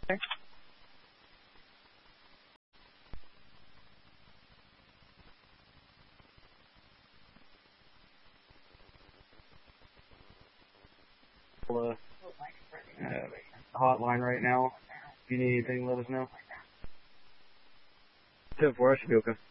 Hotline right now. If you need anything, let us know. 10-4, I should be okay.